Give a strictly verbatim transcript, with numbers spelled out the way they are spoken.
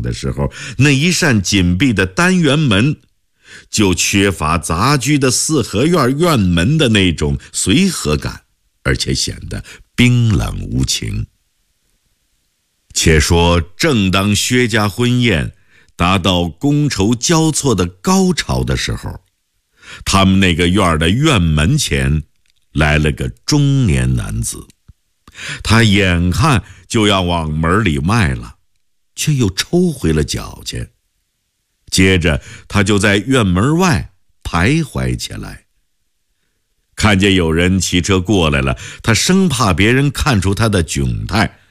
的时候，那一扇紧闭的单元门就缺乏杂居的四合院院门的那种随和感，而且显得冰冷无情。且说正当薛家婚宴达到觥筹交错的高潮的时候，他们那个院的院门前来了个中年男子，他眼看就要往门里迈了，却又抽回了脚去。接着他就在院门外徘徊起来。看见有人骑车过来了，他生怕别人看出他的窘态，